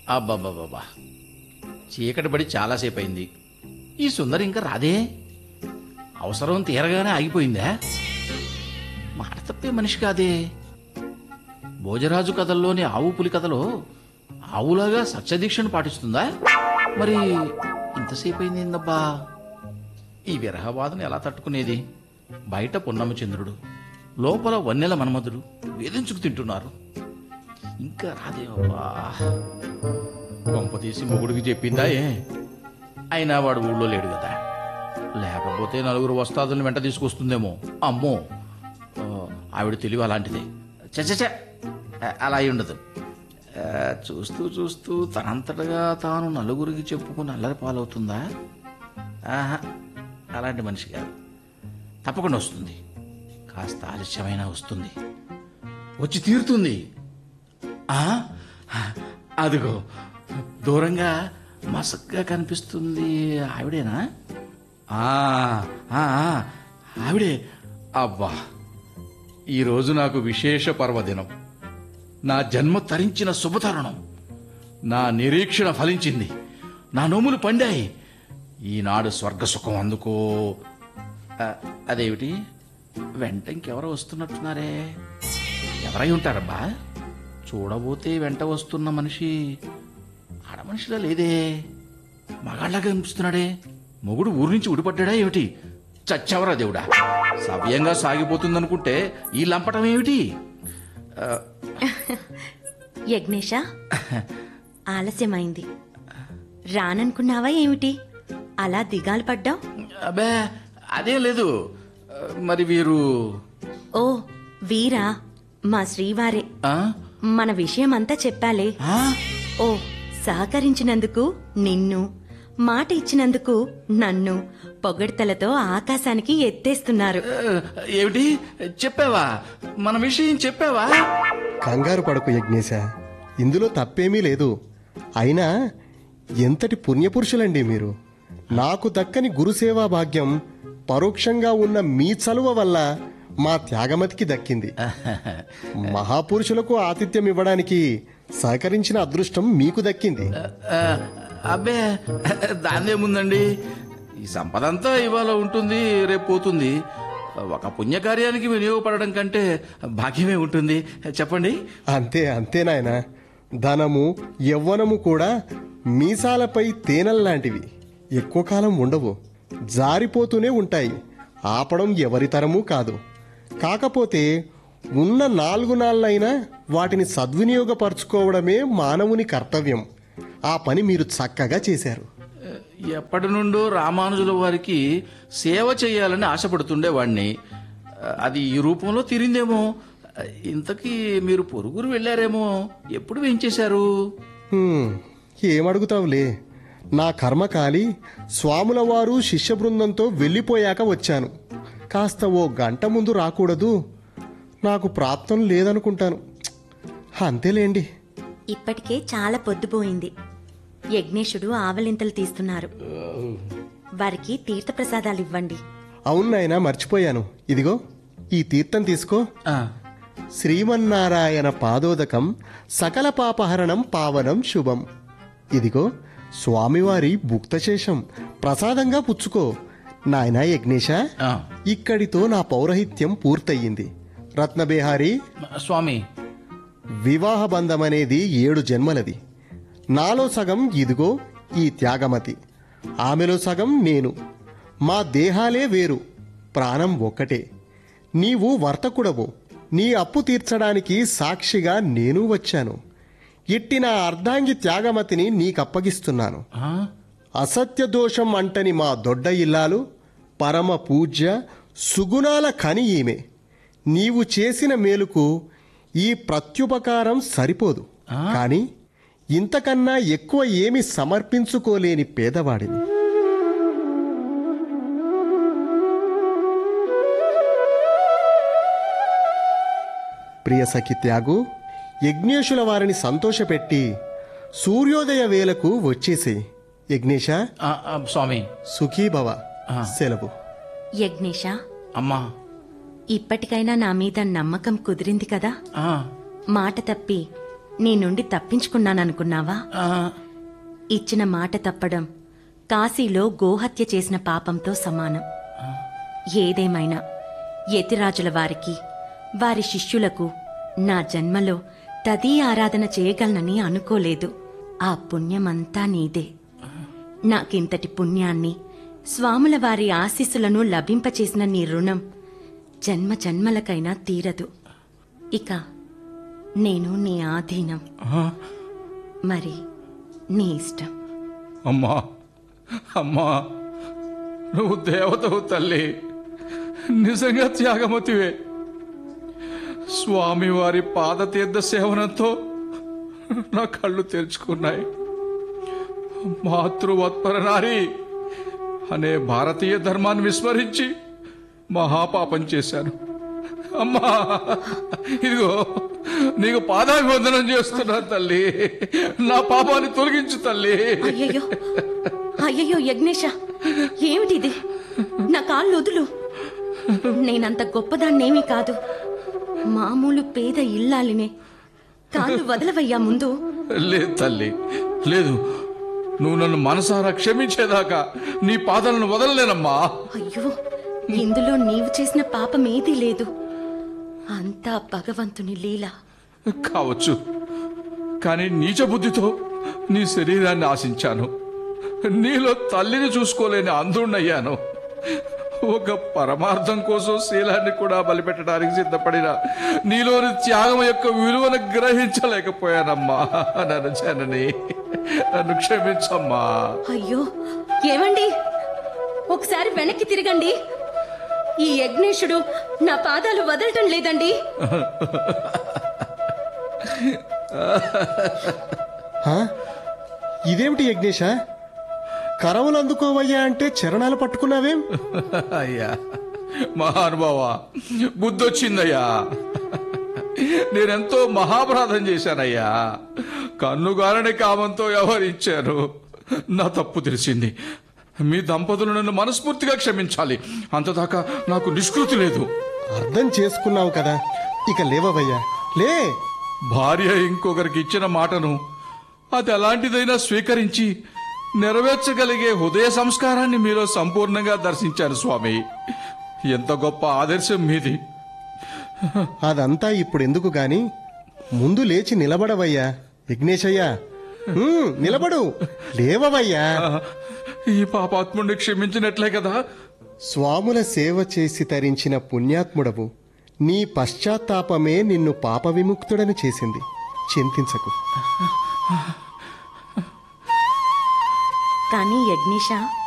అబ్బాబ్బాబ్బా, చీకటి పడి చాలాసేపు అయింది. ఈ సుందరి ఇంకా రాదే? అవసరం తీరగానే ఆగిపోయిందా? మాట తప్పే మనిషి కాదే. భోజరాజు కథల్లోని ఆవు పులి కథలో ఆవులాగా సత్యదీక్షను పాటిస్తుందా? మరి ఇంతసేపు అయింది ఏందబ్బా? ఈ విరహబాధను ఎలా తట్టుకునేది? బయట పున్నమ చంద్రుడు, లోపల వన్నెల మన్మధుడు వేధించుకు తింటున్నారు. ఇంకా రాదేవబ్బా. కొంప తీసి మొగుడికి చెప్పిందా ఏ? అయినా వాడు ఊళ్ళో లేడు కదా. లేకపోతే నలుగురు వస్తాదుల్ని వెంట తీసుకొస్తుందేమో. అమ్మో, ఆవిడ తెలివి అలాంటిదే. చచ్చ, అలా అయి ఉండదు. చూస్తూ చూస్తూ తనంతటగా తాను నలుగురికి చెప్పుకుని అల్లరి పాలవుతుందా? ఆహా, అలాంటి మనిషి కాదు. తప్పకుండా వస్తుంది. కాస్త ఆలస్యమైనా వస్తుంది. వచ్చి తీరుతుంది. అదిగో దూరంగా మసగ్గా కనిపిస్తుంది. ఆవిడేనా? ఆవిడే. అబ్బా, ఈరోజు నాకు విశేష పర్వదినం. నా జన్మ తరించిన శుభతరుణం. నా నిరీక్షణ ఫలించింది. నా నోములు పండాయి. ఈనాడు స్వర్గసుఖం అందుకో. అదేమిటి, వెంట ఇంకెవరో వస్తున్నట్టున్నారే? ఎవరై ఉంటారబ్బా? చూడబోతే వెంట వస్తున్న మనిషి ఆడమనిషిలా లేదే. మగాళ్ళగా కనిపిస్తున్నాడే. మొగుడు ఊరి నుంచి ఉడిపడ్డా ఏమిటి? చచ్చవరా దేవుడా. సవ్యంగా సాగిపోతుందనుకుంటే ఈ లంపటం ఏమిటి? యజ్ఞేష, ఆలస్యమైంది. రాననుకున్నావా ఏమిటి? అలా దిగాలు పడ్డావు? అబ్బే, అదేం లేదు. మరి వీరు? ఓ, వీరా మా శ్రీవారే. మన విషయమంతా చెప్పాలే. ఓ, సహకరించినందుకు నిన్ను, మాట ఇచ్చినందుకు నన్ను పొగడ్తలతో ఆకాశానికి ఎత్తేస్తున్నారు. ఏమిటి చెప్పావా? మన విషయం చెప్పావా? కంగారు పడకు యజ్ఞేశ, ఇందులో తప్పేమీ లేదు. అయినా ఎంతటి పుణ్యపురుషులండి మీరు. నాకు దక్కని గురుసేవా భాగ్యం పరోక్షంగా ఉన్న మీ చలువ వల్ల మా త్యాగమతికి దక్కింది. మహాపురుషులకు ఆతిథ్యం ఇవ్వడానికి సహకరించిన అదృష్టం మీకు దక్కింది. అబ్బే, దాన్నేముందండి. ఈ సంపద అంతా ఇవాళ ఉంటుంది, రేపు పోతుంది. ఒక పుణ్యకార్యానికి వినియోగపడడం కంటే భాగ్యమే ఉంటుంది. చెప్పండి. అంతే నాయన. ధనము యవ్వనము కూడా మీసాలపై తేనెల్లాంటివి. ఎక్కువ కాలం ఉండవు, జారిపోతూనే ఉంటాయి. ఆపడం ఎవరి తరమూ కాదు. కాకపోతే ఉన్న 4 నాళ్ళైనా వాటిని సద్వినియోగపరచుకోవడమే మానవుని కర్తవ్యం. ఆ పని మీరు చక్కగా చేశారు. ఎప్పటి నుండో రామానుజుల వారికి సేవ చేయాలని ఆశపడుతుండేవాణ్ణి. అది ఈ రూపంలో తీరిందేమో. ఇంతకీ మీరు పొరుగురు వెళ్ళారేమో. ఎప్పుడు వేయించేశారు? ఏమడుగుతావులే. నా కర్మకాలి స్వాముల వారు శిష్య బృందంతో వెళ్ళిపోయాక వచ్చాను. కాస్త ఓ గంట ముందు రాకూడదు? నాకు ప్రాప్తం లేదనుకుంటాను. అంతేలేండి. ఇప్పటికే చాలా పొద్దుపోయింది. యజ్ఞేశుడు ఆవలింతలు తీస్తున్నారు. వారికి తీర్థప్రసాదాలు ఇవ్వండి. అవును నాయనా, మర్చిపోయాను. ఇదిగో ఈ తీర్థం తీసుకో. శ్రీమన్నారాయణ పాదోదకం సకల పాపహరణం పావనం శుభం. ఇదిగో స్వామివారి భుక్తశేషం, ప్రసాదంగా పుచ్చుకో. నాయనా యజ్ఞేశ, ఇక్కడితో నా పౌరహిత్యం పూర్తయింది. రత్నబేహారి స్వామి, వివాహ బంధమనేది 7 జన్మలది. నాలో సగం ఇదిగో ఈ త్యాగమతి, ఆమెలో సగం నేను. మా దేహాలే వేరు, ప్రాణం ఒక్కటే. నీవు వర్తకుడవు. నీ అప్పు తీర్చడానికి సాక్షిగా నేను వచ్చాను. ఇట్టి నా అర్ధాంగి త్యాగమతిని నీకప్పగిస్తున్నాను. అసత్య దోషం అంటని మా దొడ్డ ఇల్లాలు, పరమ పూజ్య సుగుణాల కని ఈమె. నీవు చేసిన మేలుకు ఈ ప్రత్యుపకారం సరిపోదు. కానీ ఇంతకన్నా ఎక్కువ ఏమి సమర్పించుకోలేని పేదవాడిని. ప్రియ సఖి త్యాగు, యజ్ఞేశుల వారిని సంతోషపెట్టి సూర్యోదయ వేళకు వచ్చేసేయి. యజ్ఞేశ, స్వామి, సుఖీభవ. సెలవు. యజ్ఞేశ, అమ్మా, ఇప్పటికైనా నా మీద నమ్మకం కుదిరింది కదా? మాట తప్పి నీ నుండి తప్పించుకున్నాననుకున్నావా? ఆ, ఇచ్చిన మాట తప్పడం కాశీలో గోహత్య చేసిన పాపంతో సమానం. ఏదేమైనా యతిరాజుల వారికి, వారి శిష్యులకు నా జన్మలో తదీ ఆరాధన చేయగలనని అనుకోలేదు. ఆ పుణ్యమంతా నీదే. నాకింతటి పుణ్యాన్ని, స్వాముల వారి ఆశీస్సులను లభింపచేసిన నీ రుణం జన్మ జన్మలకైనా తీరదు. ఇక నేను నీ ఆధీనం. ఆ. మరి నీ ఇష్టం. అమ్మా అమ్మా, నువ్వు దేవతవు తల్లి, నిజంగా త్యాగమతివే. స్వామివారి పాదతీర్థ సేవనంతో నా కళ్ళు తెరుచుకున్నాయి. మాతృవత్పర నారి అనే భారతీయ ధర్మాన్ని విస్మరించి మహాపాపం చేశాను. అమ్మా, ఇదిగో నీకు పాదాభివందనం చేస్తున్నా తల్లి. నా పాపాన్ని తొలగించు తల్లి. అయ్యయ్యో అయ్యయ్యో యజ్ఞేశ, ఏమిటిది? నా కాళ్ళు వదులు. నేనంత గొప్పదాన్నేమీ కాదు, మామూలు పేద ఇల్లాలినే. కాళ్ళు వదలవయ్యా ముందు. లేదు తల్లి, లేదు. నువ్వు నన్ను మనసారా క్షమించేదాకా నీ పాదాలను వదలలేనమ్మా. అయ్యో, ఇందులో నీవు చేసిన పాపమేదీ లేదు. అంతా భగవంతుని లీల. కావచ్చు, కానీ నీచ బుద్ధితో నీ శరీరాన్ని ఆశించాను. నీలో తల్లిని చూసుకోలేని అంధుణ్ణయ్యాను. ఒక పరమార్థం కోసం శీలాన్ని కూడా బలిపెట్టడానికి సిద్ధపడిన నీలోని త్యాగం యొక్క విలువను గ్రహించలేకపోయానమ్మా. నన్ను జనని, నన్ను క్షమించమ్మా. అయ్యో ఏమండి, ఒకసారి వెనక్కి తిరగండి. ఈ యజ్ఞేశుడు నా పాదాలు వదలటం లేదండి. హా? ఇదేమిటి యజ్ఞేశ, కరవులు అందుకోవయ్యా అంటే చరణాలు పట్టుకున్నావేం? అయ్యా మహానుభావ, బుద్ధొచ్చిందయ్యా. నేనెంతో మహాపరాధం చేశానయ్యా. కన్నుగారని కామంతో వ్యవహరించాను. నా తప్పు తెలిసింది. మీ దంపతులు నన్ను మనస్ఫూర్తిగా క్షమించాలి. అంతదాకా నాకు నిష్కృతి లేదు. అర్థం చేసుకున్నావు కదా, ఇక లేవవయ్యా, లే. భార్య ఇంకొకరికి ఇచ్చిన మాటను అది ఎలాంటిదైనా స్వీకరించి నెరవేర్చగలిగే హృదయ సంస్కారాన్ని మీలో సంపూర్ణంగా దర్శించాను స్వామి. ఎంత గొప్ప ఆదర్శం మీది. అదంతా ఇప్పుడెందుకు గాని ముందు లేచి నిలబడవయ్యా విఘ్నేశయ్యా. నిలబడు, లేవవయ్యా. ఈ పాపాత్ముడిని క్షమించినట్లే కదా. స్వాముల సేవ చేసి తరించిన పుణ్యాత్ముడవు. నీ పశ్చాత్తాపమే నిన్ను పాప విముక్తుడని చేసింది. చింతించకు. కానీ యజ్ఞేశ,